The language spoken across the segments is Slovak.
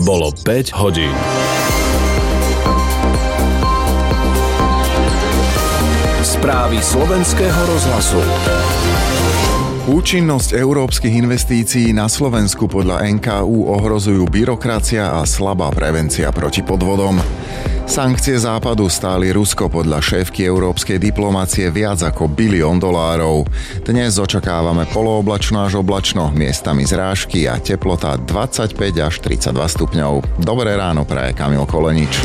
Bolo 5 hodín. Správy slovenského rozhlasu. Účinnosť európskych investícií na Slovensku podľa NKÚ ohrozujú byrokracia a slabá prevencia proti podvodom. Sankcie Západu stáli Rusko podľa šéfky európskej diplomácie viac ako $1 bilión. Dnes očakávame polooblačno až oblačno, miestami zrážky a teplota 25 až 32 stupňov. Dobré ráno praje Kamil Kolenič.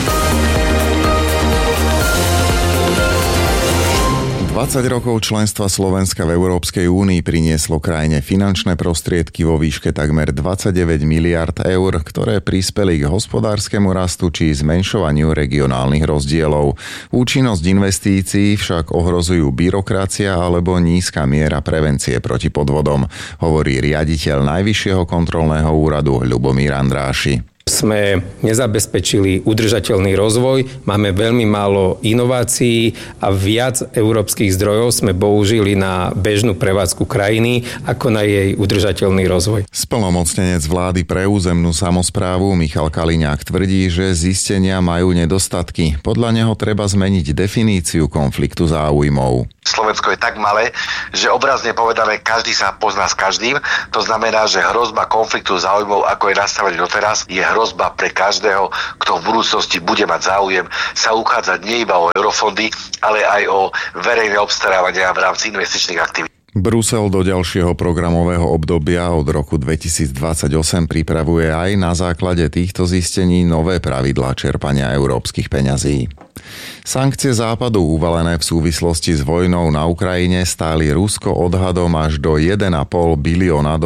20 rokov členstva Slovenska v Európskej únii prinieslo krajine finančné prostriedky vo výške takmer 29 miliard eur, ktoré prispeli k hospodárskemu rastu či zmenšovaniu regionálnych rozdielov. Účinnosť investícií však ohrozujú byrokracia alebo nízka miera prevencie proti podvodom, hovorí riaditeľ Najvyššieho kontrolného úradu Ľubomír Andráši. Sme nezabezpečili udržateľný rozvoj, máme veľmi málo inovácií a viac európskych zdrojov sme použili na bežnú prevádzku krajiny ako na jej udržateľný rozvoj. Splnomocnenec vlády pre územnú samosprávu Michal Kaliňák tvrdí, že zistenia majú nedostatky. Podľa neho treba zmeniť definíciu konfliktu záujmov. Slovensko je tak malé, že obrazne povedané každý sa pozná s každým. To znamená, že hrozba konfliktu záujmov, ako je nastavený doteraz, je hrozba pre každého, kto v budúcnosti bude mať záujem sa uchádzať nie iba o eurofondy, ale aj o verejné obstarávania v rámci investičných aktivít. Brusel do ďalšieho programového obdobia od roku 2028 pripravuje aj na základe týchto zistení nové pravidlá čerpania európskych peňazí. Sankcie Západu uvalené v súvislosti s vojnou na Ukrajine stáli Rusko odhadom až do $1,5 bilióna.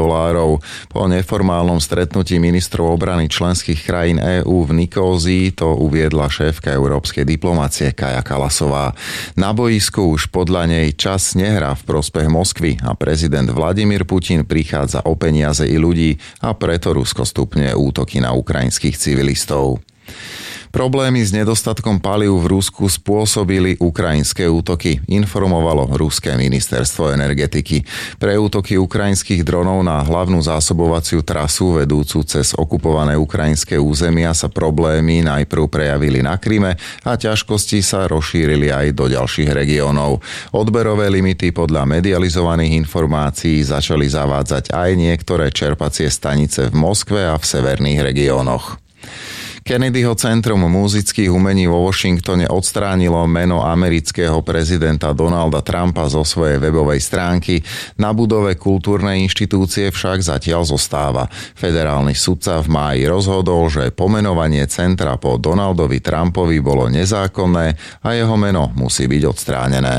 Po neformálnom stretnutí ministrov obrany členských krajín EÚ v Nikózii to uviedla šéfka európskej diplomácie Kaja Kallasová. Na boisku už podľa nej čas nehrá v prospech Moskvy a prezident Vladimír Putin prichádza o peniaze i ľudí a preto Rusko stupňuje útoky na ukrajinských civilistov. Problémy s nedostatkom palív v Rusku spôsobili ukrajinské útoky, informovalo ruské ministerstvo energetiky. Pre útoky ukrajinských dronov na hlavnú zásobovaciu trasu vedúcu cez okupované ukrajinské územia sa problémy najprv prejavili na Kryme a ťažkosti sa rozšírili aj do ďalších regiónov. Odberové limity podľa medializovaných informácií začali zavádzať aj niektoré čerpacie stanice v Moskve a v severných regiónoch. Kennedyho centrum múzických umení vo Washingtone odstránilo meno amerického prezidenta Donalda Trumpa zo svojej webovej stránky. Na budove kultúrnej inštitúcie však zatiaľ zostáva. Federálny sudca v máji rozhodol, že pomenovanie centra po Donaldovi Trumpovi bolo nezákonné a jeho meno musí byť odstránené.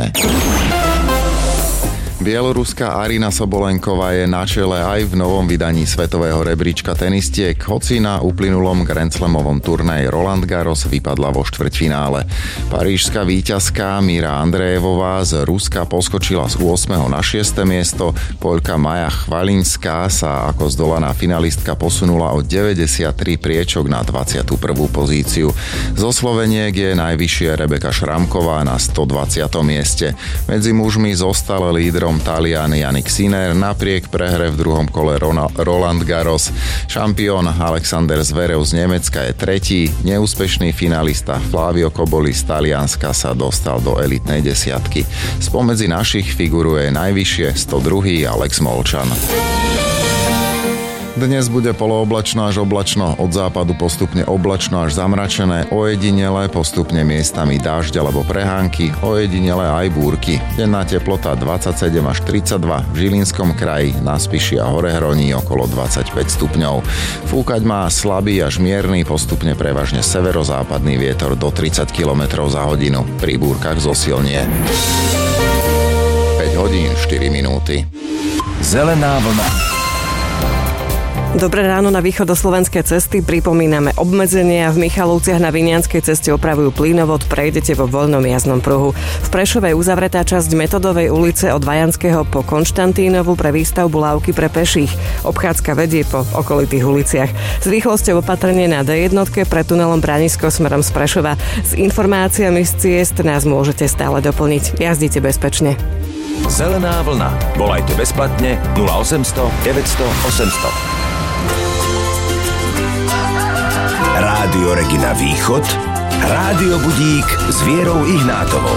Bieloruská Arina Sobolenková je na čele aj v novom vydaní svetového rebríčka tenistiek, hoci na uplynulom Grand Slamovom turnaji Roland Garros vypadla vo štvrťfinále. Parížska víťazka Míra Andrejevová z Ruska poskočila z 8. na 6. miesto, Poľka Maja Chvalinská sa ako zdolaná finalistka posunula o 93 priečok na 21. pozíciu. Zo Sloveniek je najvyššie Rebeka Šramková na 120. mieste. Medzi mužmi zostal lídrom Talian Jannik Sinner napriek prehre v druhom kole Roland Garros. Šampión Alexander Zverev z Nemecka je tretí, neúspešný finalista Flavio Koboli z Talianska sa dostal do elitnej desiatky. Spomedzi našich figuruje najvyššie 102. Alex Molčan. Dnes bude polooblačno až oblačno, od západu postupne oblačno až zamračené, ojedinele postupne miestami dážď alebo prehánky, ojedinele aj búrky. Denná teplota 27 až 32, v Žilinskom kraji, na Spiši a Horehroní okolo 25 stupňov. Fúkať má slabý až mierny, postupne prevažne severozápadný vietor do 30 km za hodinu. Pri búrkach zosilnie. 5 hodín 4 minúty. Zelená vlna. Dobré ráno na východoslovenské cesty. Pripomíname obmedzenia. V Michalovciach na Vinianskej ceste opravujú plynovod, prejdete vo voľnom jazdnom pruhu. V Prešove je uzavretá časť Metodovej ulice od Vajanského po Konštantínovu pre výstavbu lávky pre peších. Obchádzka vedie po okolitých uliciach. S rýchlosťou opatrne na D1 pred tunelom Branisko smerom z Prešova. S informáciami z ciest nás môžete stále doplniť. Jazdite bezpečne. Zelená vlna. Volajte bezplatne 0800 900 800. Rádio Regina Východ, Rádio Budík s Vierou Ihnátovou.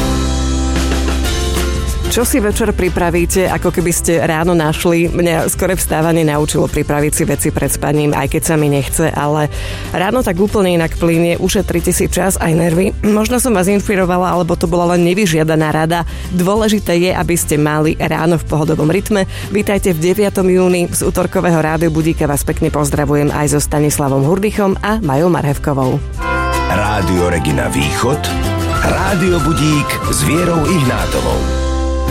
Čo si večer pripravíte, ako keby ste ráno našli? Mňa skore vstávanie naučilo pripraviť si veci pred spaním, aj keď sa mi nechce, ale ráno tak úplne inak plynie, ušetrite si čas aj nervy. Možno som vás inšpirovala, alebo to bola len nevyžiadaná rada. Dôležité je, aby ste mali ráno v pohodovom rytme. Vítajte v 9. júni. Z útorkového Rádio Budíka vás pekne pozdravujem aj so Stanislavom Hurdychom a Majou Marhevkovou. Rádio Regina Východ, Rádio Budík s Vierou Ihnátovou.